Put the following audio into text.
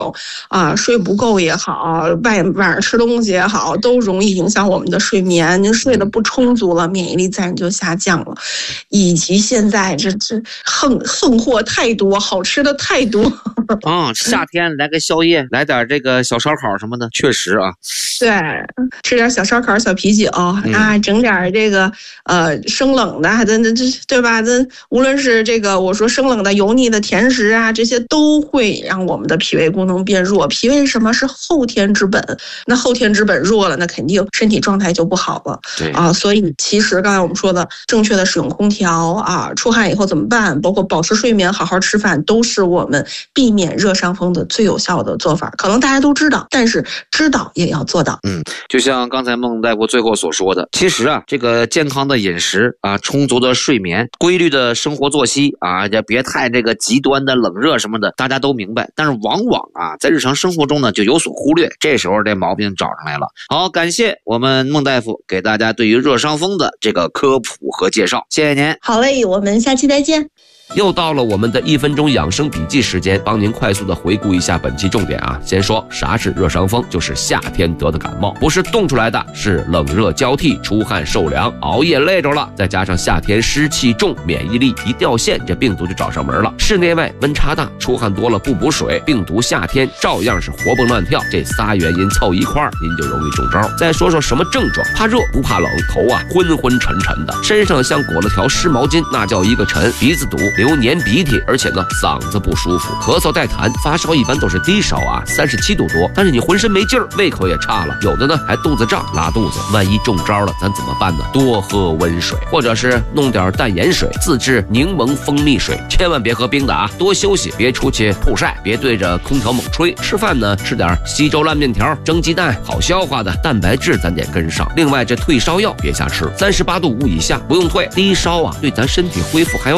睡不够也好，晚上吃东西也好，都容易影响我们的睡眠。您睡得不充足了，免疫力自然就下降了。以及现在这横货太多，好吃的太多。 夏天来个宵夜，来点这个小烧烤什么的，确实啊。 对，吃点小烧烤、小啤酒整点这个生冷的，对吧？无论是这个我说生冷的油腻的甜食啊，这些都会让我们的脾胃功能变弱。脾胃什么是后天之本？那后天之本弱了，那肯定身体状态就不好了。 对所以其实刚才我们说的正确的使用空调出汗以后怎么办？包括保持睡眠、好好吃饭，都是我们避免热伤风的最有效的做法。可能大家都知道，但是知道也要做到。 就像刚才孟大夫最后所说的，其实这个健康的饮食充足的睡眠、规律的生活作息也别太这个极端的冷热什么的，大家都明白。但是往往在日常生活中呢就有所忽略，这时候这毛病找上来了。好，感谢我们孟大夫给大家对于热伤风的这个科普和介绍，谢谢您。 好嘞，我们下期再见。 又到了我们的1分钟养生笔记时间，帮您快速的回顾一下本期重点先说啥是热伤风，就是夏天得的感冒，不是冻出来的，是冷热交替、出汗受凉、熬夜累着了，再加上夏天湿气重，免疫力一掉线，这病毒就找上门了。室内外温差大，出汗多了不补水，病毒夏天照样是活蹦乱跳，这仨原因凑一块儿，您就容易中招。再说说什么症状，怕热不怕冷，头昏昏沉沉的，身上像裹了条湿毛巾，那叫一个沉，鼻子堵，流黏鼻涕，而且呢嗓子不舒服，咳嗽带痰，发烧一般都是低烧37度多，但是你浑身没劲儿，胃口也差了，有的呢还肚子胀拉肚子。万一中招了咱怎么办呢？多喝温水，或者是弄点淡盐水，自制柠檬蜂蜜水，千万别喝冰的多休息，别出去曝晒，别对着空调猛吹。吃饭呢吃点稀粥烂面条、蒸鸡蛋，好消化的，蛋白质咱得跟上。另外这退烧药别瞎吃，38度5以下不用退，低烧对咱身体恢复还有